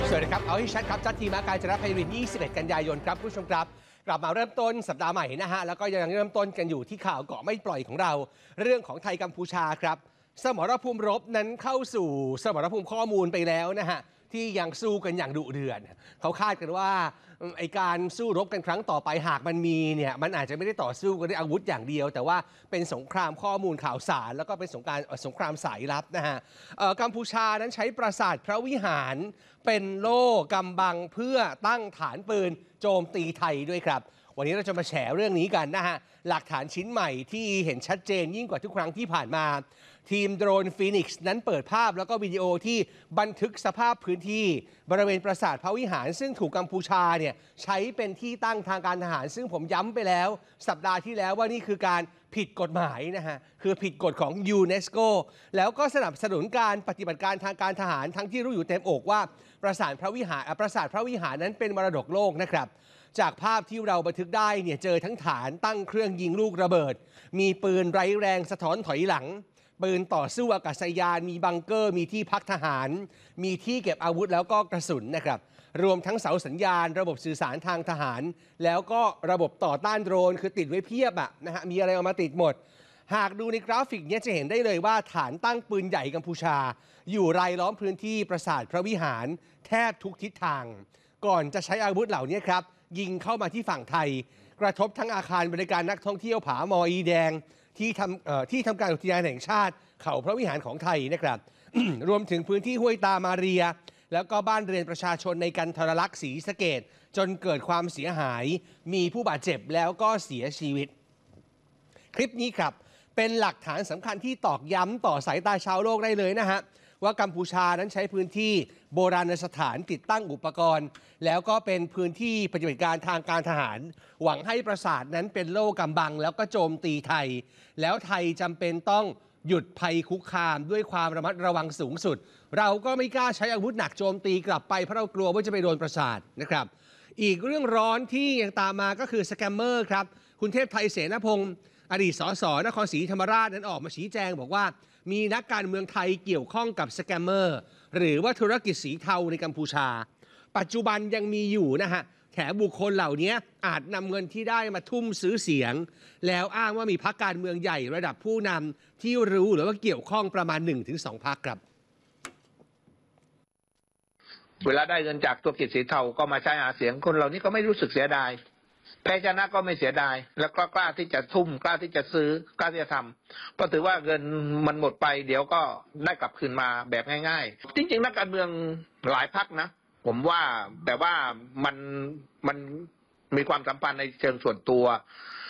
สวัสดีครับเอาให้ชัดครับจัดทีมอาการจราภัยริน21 กันยายนครับผู้ชมครับกลับมาเริ่มต้นสัปดาห์ใหม่นะฮะแล้วก็ยังเริ่มต้นกันอยู่ที่ข่าวเกาะไม่ปล่อยของเราเรื่องของไทยกัมพูชาครับสมรภูมิรบนั้นเข้าสู่สมรภูมิข้อมูลไปแล้วนะฮะที่ยังสู้กันอย่างดุเดือดเขาคาดกันว่าไอการสู้รบกันครั้งต่อไปหากมันมีเนี่ยมันอาจจะไม่ได้ต่อสู้กันด้วยอาวุธอย่างเดียวแต่ว่าเป็นสงครามข้อมูลข่าวสารแล้วก็เป็นสงครามสายลับนะฮะกัมพูชานั้นใช้ปราสาทพระวิหารเป็นโล่กำบังเพื่อตั้งฐานปืนโจมตีไทยด้วยครับวันนี้เราจะมาแฉเรื่องนี้กันนะฮะหลักฐานชิ้นใหม่ที่เห็นชัดเจนยิ่งกว่าทุกครั้งที่ผ่านมาทีมโดรนฟีนิกซ์นั้นเปิดภาพแล้วก็วิดีโอที่บันทึกสภาพพื้นที่บริเวณปราสาทพระวิหารซึ่งถูกกัมพูชาเนี่ยใช้เป็นที่ตั้งทางการทหารซึ่งผมย้ำไปแล้วสัปดาห์ที่แล้วว่านี่คือการผิดกฎหมายนะฮะคือผิดกฎของยูเนสโกแล้วก็สนับสนุนการปฏิบัติการทางการทหารทั้งที่รู้อยู่เต็มอกว่าปราสาทพระวิหารนั้นเป็นมรดกโลกนะครับจากภาพที่เราบันทึกได้เนี่ยเจอทั้งฐานตั้งเครื่องยิงลูกระเบิดมีปืนไร้แรงสะท้อนถอยหลังปืนต่อสู้อากาศยานมีบังเกอร์มีที่พักทหารมีที่เก็บอาวุธแล้วก็กระสุนนะครับรวมทั้งเสาสัญญาณระบบสื่อสารทางทหารแล้วก็ระบบต่อต้านโดรนคือติดไว้เพียบนะฮะมีอะไรออกมาติดหมดหากดูในกราฟิกนี้จะเห็นได้เลยว่าฐานตั้งปืนใหญ่กัมพูชาอยู่รายล้อมพื้นที่ปราสาทพระวิหารแทบทุกทิศทางก่อนจะใช้อาวุธเหล่านี้ครับยิงเข้ามาที่ฝั่งไทยกระทบทั้งอาคารบริการนักท่องเที่ยวผามออีแดงที่ทำการอุทยานแห่งชาติเขาพระวิหารของไทยนะครับ รวมถึงพื้นที่ห้วยตามาเรียแล้วก็บ้านเรือนประชาชนในกันทรลักษณ์ศรีสะเกษจนเกิดความเสียหายมีผู้บาดเจ็บแล้วก็เสียชีวิตคลิปนี้ครับเป็นหลักฐานสำคัญที่ตอกย้ำต่อสายตาชาวโลกได้เลยนะฮะว่ากัมพูชานั้นใช้พื้นที่โบราณสถานติดตั้งอุปกรณ์แล้วก็เป็นพื้นที่ปฏิบัติการทางการทหารหวังให้ปราสาทนั้นเป็นโล่กำบังแล้วก็โจมตีไทยแล้วไทยจำเป็นต้องหยุดภัยคุกคามด้วยความระมัดระวังสูงสุดเราก็ไม่กล้าใช้อาวุธหนักโจมตีกลับไปเพราะเรากลัวว่าจะไปโดนปราสาทนะครับอีกเรื่องร้อนที่ยังตามมาก็คือสแกมเมอร์ครับคุณเทพไทยเสนาพงศ์อดีตสสนครศรีธรรมราชนั้นออกมาชี้แจงบอกว่ามีนักการเมืองไทยเกี่ยวข้องกับสแกมเมอร์หรือว่าธุรกิจสีเทาในกัมพูชาปัจจุบันยังมีอยู่นะฮะแถมบุคคลเหล่านี้อาจนำเงินที่ได้มาทุ่มซื้อเสียงแล้วอ้างว่ามีพรรคการเมืองใหญ่ระดับผู้นำที่รู้หรือว่าเกี่ยวข้องประมาณ 1-2 พรรคครับเวลาได้เงินจากธุรกิจสีเทาก็มาใช้หาเสียงคนเหล่านี้ก็ไม่รู้สึกเสียดายแพ้ชนะก็ไม่เสียดายแล้วก็กล้าที่จะทุ่มกล้าที่จะซื้อกล้าที่จะทำเพราะถือว่าเงินมันหมดไปเดี๋ยวก็ได้กลับคืนมาแบบง่ายๆจริงๆนักการเมืองหลายพรรคนะผมว่าแต่ว่ามันมีความสัมพันธ์ในเชิงส่วนตัว